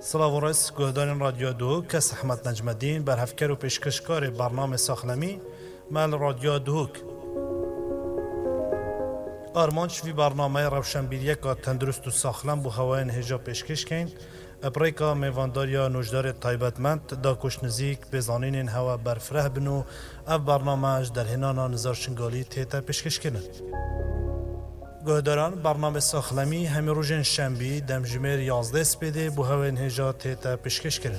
سلاورس گهدان رادیو دو کس احمد نجمدین بر هفکر و پیشکشکار برنامه ساخلمی مال رادیو دوک آرمانچ وی برنامه روشنبیری که تندرست و ساخلم بو هوای هجا پیشکش کن ابریکا میوانداریا نوجدار تایبتمند دا کش نزیک بزانین هوا برفره بنو اف برنامه در هنانا نظر شنگالی تیتا پیشکش کنن گهداران برنامه ساخلمی همی روژن شنبی دم جمیر 11 سپیده بو هوای هجا تیتا پیشکش کنن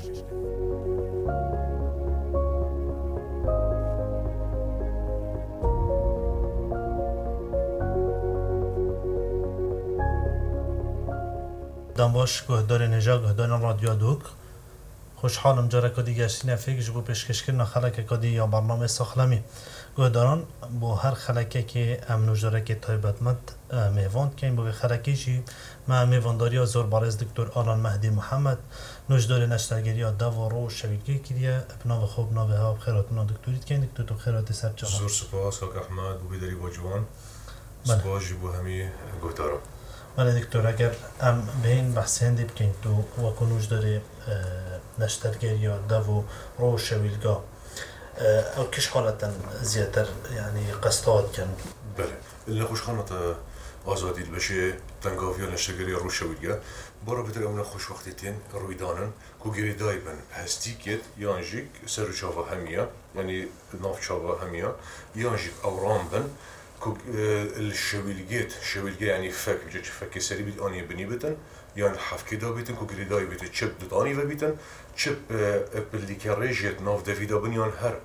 دنباش گهدار نجا گهدار رادیو دوک خوشحالم جاره کدی گشتین فکر جبو پیشکش کردن خلک کدی یا برنامه ساخلمی گهداران با هر خلکه که امنوش داره که تایبتمند میواند که این با خلکی چی ما میوانداری زور بارز دکتر آلان مهدی محمد نوشدار نشترگیری دوارو شویلگی کریه ابنا و خوب نوه ها بخیراتنا دکتوریت که دکتر تو بخیرات سر چرا زور سپاس کاک احمد بو بیداری با جوان سپاس جبو همی گهدارم بله دکتر اگر ام به این بحث هندی بکن تو وکنوش داره نشترگیر یا دو رو شویلگا او کش حالتا زیادتر یعنی قصدات کن بله اللي خوش خانت آزادی بشه تنگاوی نشترگیری رو شویلگا برا بتر اون خوش وقتیتین رویدانن کو گریدای بن هستیکت یانجیک سر چاوا همیا یعنی ناف چاوا همیا یانجیک اورام بن الشويلجي يعني فك بيجي فك سري بيت اني بني بيتن يعني حفكي دا بيتن كو غريداي بيت تشيب داني و بيتن تشيب باللي كاريجيت نوف دافيدا بنيان هر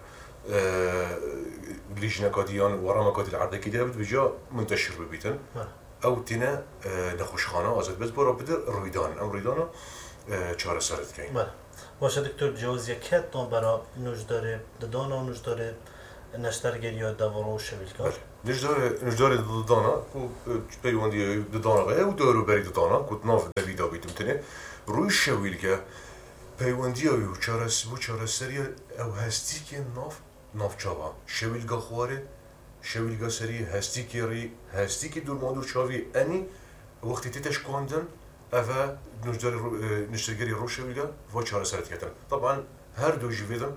ليجنا كاديان ورا ما كاد العرض كده بيجا منتشر ببيتن او تنا نخوش خانه ازاد بس برا بدر رويدان ام رويدانا چهار سرت كاين باشه دکتر جواز یکت نام برا نوجدار ددانا نوجدار نشترگیری دوارو شویلگا نجدار ددانا کو پیوندی ددانا و دورو بری ددانا کو ناف دویدا بیتم تنه روی شویلگا پیوندی و چهار سری او هستی که ناف چاوا شویلگا خواره شویلگا سری هستی که دور مادور چاوی انی وقتی تیتش کندن اوه نشترگیری رو شویلگا و چهار سرت کردن طبعا هر دو جویدن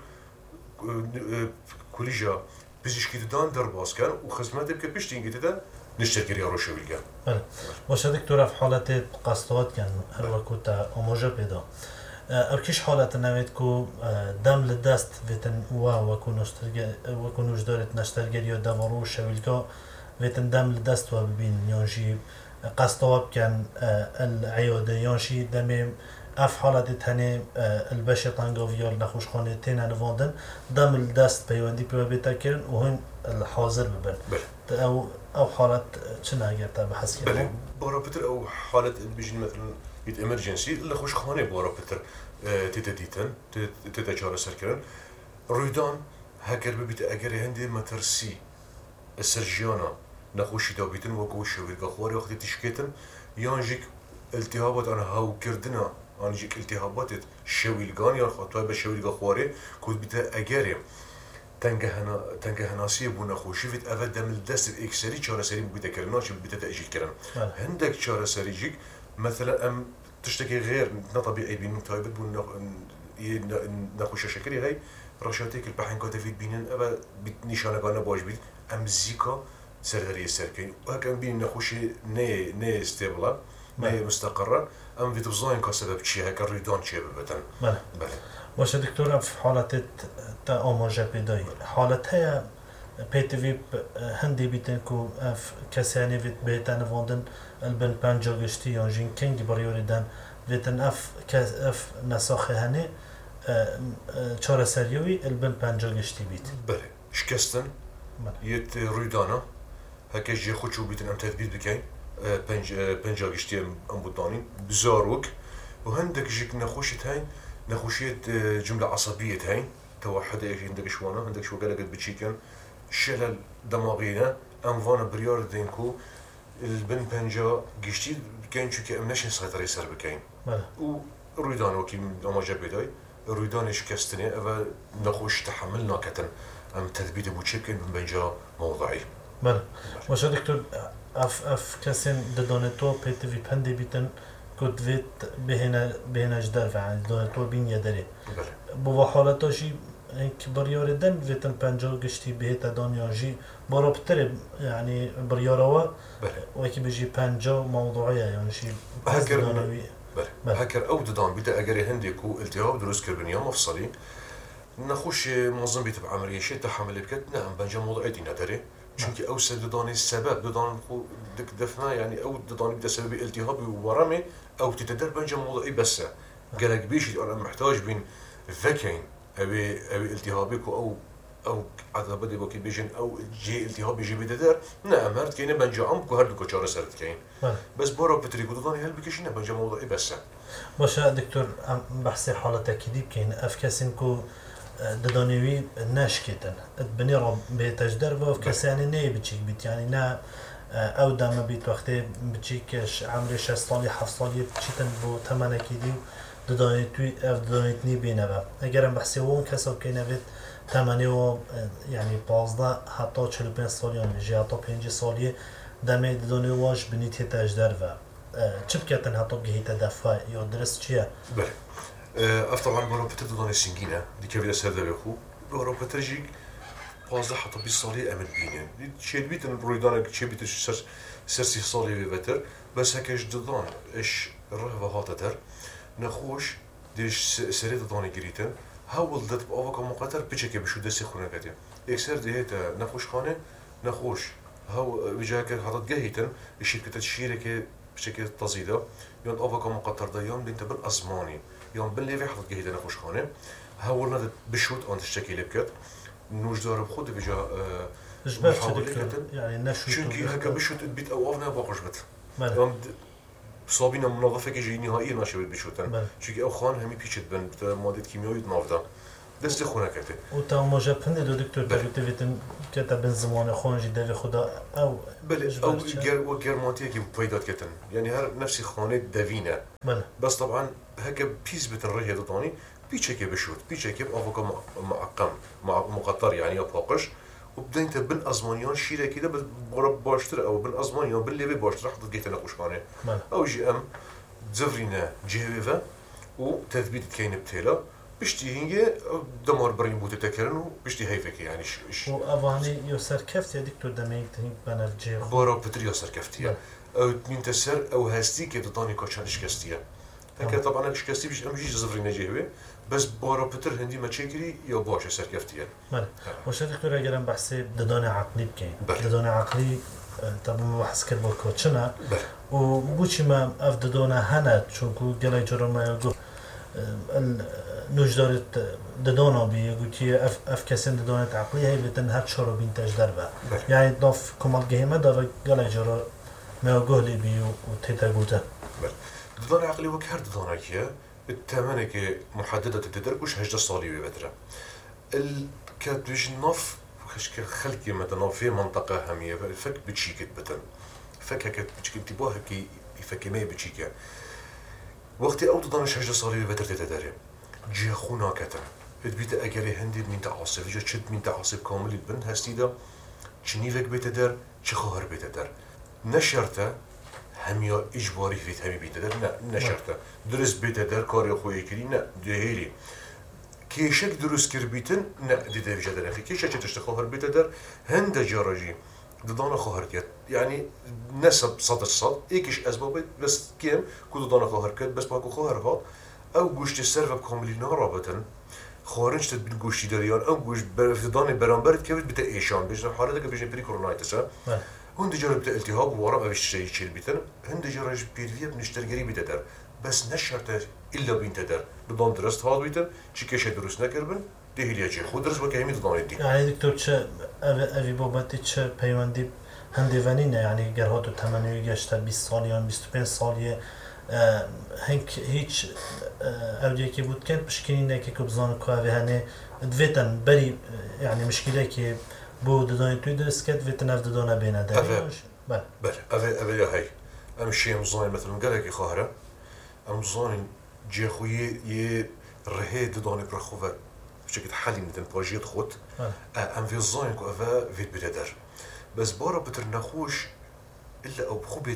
کلیجا پزشکی دادن در باز کن و خدمت که پیش اینگه دادن نشترگیری رو شویلگا. بله. باشه دکتر في حالت قصدات کن هر وقت آموزه پیدا. ارکیش حالت نوید کو دم لدست ویتن و کنوش دارد نشترگیری دوارو شویلگا ویتن دم لدست و ببین یانشی قصدات کن العیاده یانشی دمیم اف حالت تنه البشه تنگاویال نخوش خانه تنه نواندن دم الدست پیوندی بیتا کرن و هن الحاضر ببن او حالت چنه اگر تا بحث کرن بله بارا پتر او حالت بيجي مثلا يت امرجنسي اللي خوش خانه بارا پتر تيتا ديتن تيتا چاره سر کرن رويدان هكر ببيت اگر هندي مترسي السرجيانا نخوشي دا بيتن وكو شويلگا خواري وقتی تشكيتن يانجيك التهابات انا هاو كردنا آنجیک التهابات شویلگان یا خاطر به شویلگا خواره کود بیت اگریم تنگه هناسی بونه خوشی وید اول دم دست اکسری چهار سری بیت کردن چه بیت تاجیل کردن هندک چهار سری جیک مثلا ام تشتكي غير نطبيعي بين متايبت بون نخوش شكري هاي رشاتيك البحين كاتا فيد بينن ابا نشانه قانا باش بيت ام زيكا سرغري سركين وهكا بين نخوش ني استيبلا نه مستقرة ام فيدو زاين كسبب چی هک ریدان چی ببتن بله باشه دکتر في حالت تا آماجه پیدایی حالت های پیتوی هندی بیتن کو اف کسانی وید بیتن واندن البن پنجا گشتی یا جین کنگی باریوری دن ویتن اف نساخه هنه چهار سریوی البن پنجا گشتی بیت بله شکستن یت ریدانا هکش جه خوچو بیتن ام تدبیر بکن پنجا گشتی ام بودانی بزاروک و هندک جیک نخوشت هاین نخوشیت جمله عصبیه هاین توحد ایش هندک شوانا هندک شو قلقت بتشيكن شلل دماغينا ام فانا بريار دينكو البن پنجا گشتی بکن چون که ام نشین سيطري سر بکن و رويدان وكي اما جبداي رويدان شكستني اول نخوش تحمل ناكتن ام تثبيت بو بکن من پنجا موضعي بله باشه دکتر اف کسین ددانتو پیتوی پنده بیتن كنت فيت بهنا جدار يعني دونتو بين يدري بله بو حالتاشي هيك بريار دن فيتن بانجو قشتي بهتا دنيا جي برا بترب يعني برياروا بله وكي بيجي بانجو موضوعية يعني شيء هكر دانوي بله هكر او ددان بيتا اجري هنديكو التهاب دروس كربنيا مفصلي نخوش منظم بيت بعملية شيء تحمل بكت نعم بنجا موضوع دينا دري چونكي او ددان السبب ددان خو دك دفنا يعني او ددان بدا سبب التهاب ورمي او تتدر بنجا موضوعي بس قالك بيش انا محتاج بين فكين أبي التهابك أو عذاب دي بوكي بيجن أو جي التهاب يجي بدر نعم هرت كينه بنجا عم كهردو كشارة سرت كين بس برا بتريكو دضاني هل بكشينه بنجا موضوعي بس باشه دكتور بحثي حالة تأكيدي بكين أفكاسينكو ددانيوي ناشكتن بني رب بيتجدر وأفكاس يعني ناي بتشيك بيت يعني نا أو دام بيت وقتي بتشيكش عمري 6 صالي 7 صالي بتشيتن بو 8 كيدي ددانيتني بينه اگرم بحثي وون كسب كينه بيت 8 يعني 15 حتى 45 صاليان جي حتى 5 صالي دمي دداني واش بنيت تجدر و چه بكتن حتى بجهيت دفع يا درس چيه؟ بله طبعا برا بتر دداني سنگينه دي كيف سر ده بخو برا بتر جيك 15 حتى 20 صالي امل بينه شيء بيت البرويدان شيء بيت سرسي صالي بتر بس هكاش ددان ايش الرهبه هاتتر نخوش دیش سری دادانی گریتن هاول داد با آوکا مقطر پیچه که بشود دستی خونه کردیم اکثر دیهت نخوش خانه نخوش هاو بجای که حداد گهیتن الشركة الشيرة که بشكل تزيدا يوم آوکا مقطر دا يوم بنت بن أزماني يوم بن ليفي حداد گهیتن نخوش خانه هاول نداد بشود آن تشتكي بكت نوش دار بخود بجا محاولة يعني نشوت چونكي هكا بشود البيت أو أفنا باقش بت يوم صابينا منظفة كجي نهائيا ناشبت بشوتن چونكي أو خان همي بيشت بن مادة كيميائية نافدا دست خونه كته وتا ماجا بند دو دكتور تبيتن كتب زمان خانجي دل خدا او بله او جرمانتيه كي بيدات كتن يعني هر نفس خانه دفينه بله بس طبعا هكا بيز بتنريه دطاني بيشكي بشوت بيشكي بافوكا معقم مع مقطر يعني باقش وبدين انت بن ازمانيان شيره كده باشتر او بن ازمانيان باللي باشتر حط جيت انا خانه او جي ام زفرينا جيفا وتثبيت كاين بتيلا بشتي هنجي دمار برين بوت تكرن وبشتي هيفك يعني وافاني يسر كفت يا دكتور دميك تهيك بنرجي بارا بتري يسر كفتيه او من تسر او هستي كي تطاني كوتشان شكستيه هكا طبعا شكستي بيش امشي زفرينا جيبه بس بارا بتر هندي ما تشكري يا باش سر كفتيه بله وش دكتور اگر بحث ددان عقلي بكين ددان عقلي طبعا بحث كد با كوتشنا و بوچي ما اف ددان هنت چونكو گلای جرم ما گفت نوجدارت ددانا بي قلتي اف كسن ددانت عقلية هي بتن هر شارو بين تجدر با يعني ضاف كمال جهيمة دا قال جرا ما قهلي بي وتيتا قوتا ددان عقلي وكهر ددانا كيه التمنى كي محددة تدركوش هجدة صالي ببترا الكاتوش نف خلقي مثلا في منطقة همية الفك بتشيكت بتن فك هكت بتشيكت تبوها كي يفك ما بتشيكا وقتی او دانش هجده سالی به بتر تداره جه خونا کتن ادبیت اگری هندی من تعاصف جه چت من تعاصف کاملی بن هستی دا چنی وک بیت در چه خواهر بیت در نشرته همیا اجباری فیت همی بیت در نه نشرته درست بیت در کاری خویی کری نه دهیلی کیشک درست کر بیتن نه دیده وجه در اخی کیشک چتشت خواهر بیت در هند جاراجی ددانا خواهر کرد يعني نسب صد الصد ايكش اسباب بس كيم كل ددانا خواهر کرد بس باكو خواهر ها او گوشت السرف كاملين رابطن خارج تد بالگوشتی داريان او گوشت ددان برانبرت كيف بتا ايشان بيجن حالتك بيجن بري كورونايتسا هند جرب بتا التهاب ورا اوش شيء يشيل بيتن هند جرب بيرفيه بنشتري بيتا در بس نشرت الا بين تدر ددان درست هاد بيتن چي كيش درست نكربن دهيليا جي خود درست وكهمي ددان دي يعني دكتور چه اوي بابتي چه پیوندی هندوانینه يعني گرهاتو تمنوی گشته 20 سالیان 25 سالیه هنگ هیچ اودیه که بود کن پشکنینه که کبزان که اوه هنه دویتن بری يعني مشکله که بو ددانی توی درست کد ویتن اف ددانه بینه داری بله اوه یا هی امشی امزانی مثلا گره که خواهره امزانی جه خویه یه رهه ددانی پر خواه بشکل حالی میتن باجیت خود ام في الظاهر كو افا فيت بتدر بس بارا بتر نخوش الا او بخوبيتن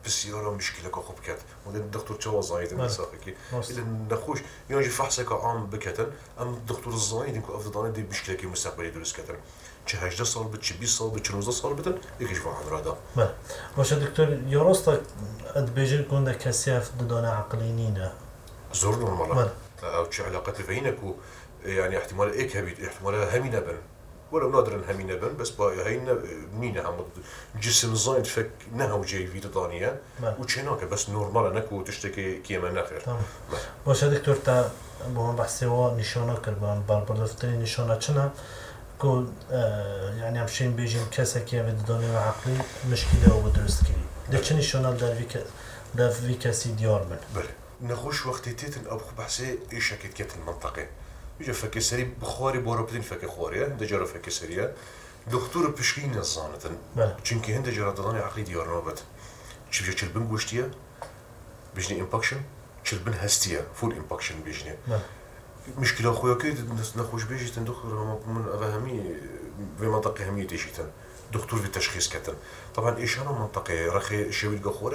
بسيارة مشكلة كخوب كات وده الدكتور شو زايد بله. مسافكي راست. إذا نخوش يعني فحصك عام بكتن أم الدكتور الزايد يمكن أفضل ضاني دي مشكلة كي مستقبلي درس كتن چه 18 سال بت چه 20 سال بت چه 19 سال بتن یکیش واحد رادا بله باشه دکتر یارستا ادبیجی کنده کسی هفت دانه عقلی نینه زور نورمالا بله أو شو علاقات بينك يعني احتمال إيك هبيت احتمال همينة بن ولو نادرا همينة بن بس هينا مينا هم جسم زايد فك نهو جاي في دانية بله وشيناك بس نورمالا نكو تشتكي كيما ناخر تمام باشه دکتر تا با هم بحثی و نشانه کرد بردفتری نشانه چنه که يعني همشين بيجين كسا كي هفت دانه عقلی مشکله و درست کری ده چه نشانه در وی کسی دیار من بله نخوش وقتي تيتن أبو بحسي إيش أكيد كت المنطقة يجي فك سري بخاري بوربتين فك خارية هند جرى فك سرية دكتور بشكين الزانتن بله چونكي هند جرى داني عقلي ديار نابت شوف شو البن قوشتيا بيجني امباكشن شو البن هستيا فول امباكشن بيجني بله مشكلة أخويا كيد نخوش بيجي دكتور من أفهمي في منطقة همية تيشيتن دكتور في التشخيص كتن طبعا إيش أنا منطقة رخي شوي القخورة